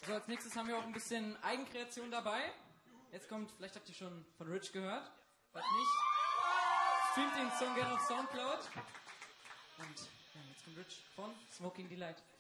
So, als nächstes haben wir auch ein bisschen Eigenkreation dabei. Jetzt kommt, vielleicht habt ihr schon von Rich gehört. Falls nicht, streamt den Song gerne auf Soundcloud. Und ja, jetzt kommt Rich von Smoking Delight.